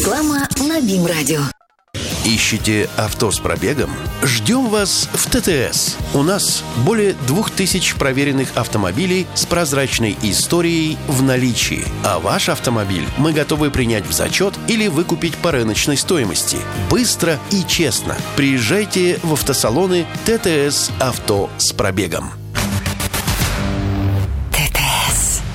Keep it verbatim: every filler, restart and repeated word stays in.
Реклама на БИМ-радио. Ищете авто с пробегом? Ждем вас в ТТС. У нас более двух тысяч проверенных автомобилей с прозрачной историей в наличии. А ваш автомобиль мы готовы принять в зачет или выкупить по рыночной стоимости. Быстро и честно. Приезжайте в автосалоны ТТС «Авто с пробегом».